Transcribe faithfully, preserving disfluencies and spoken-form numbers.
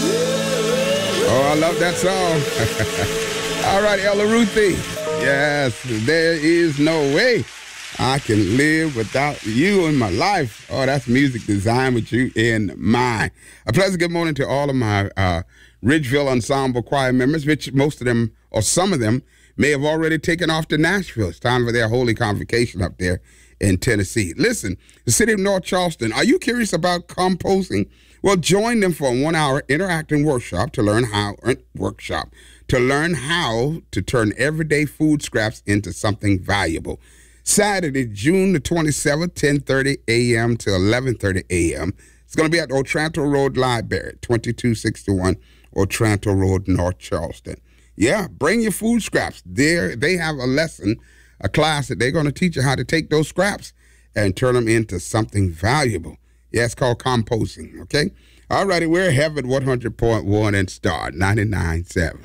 Oh, I love that song. All right, Ella Ruthie. Yes, there is no way I can live without you in my life. Oh, that's music design with you in mind. A pleasant good morning to all of my uh, Ridgeville Ensemble choir members, which most of them, or some of them, may have already taken off to Nashville. It's time for their holy convocation up there in Tennessee. Listen, the city of North Charleston, are you curious about composting? Well, join them for a one-hour interactive workshop to learn how uh, workshop to learn how to turn everyday food scraps into something valuable. Saturday, June the twenty-seventh, ten thirty a.m. to eleven thirty a.m. It's going to be at Otranto Road Library, twenty-two sixty-one Otranto Road, North Charleston. Yeah, bring your food scraps. There, they have a lesson, a class that they're going to teach you how to take those scraps and turn them into something valuable. Yeah, it's called composting, okay? All righty, we're Heaven one hundred point one and Star ninety-nine point seven.